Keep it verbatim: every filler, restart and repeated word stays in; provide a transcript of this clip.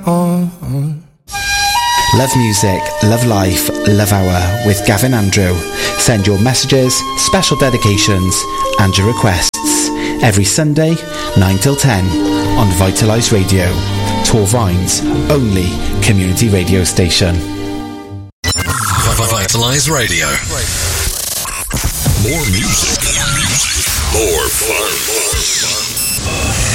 on. Love music, love life, love hour with Gavin Andrew. Send your messages, special dedications and your requests every Sunday, nine till ten on Vitalise Radio, Torvine's only community radio station. Vitalise Radio. More music. More music. More fun.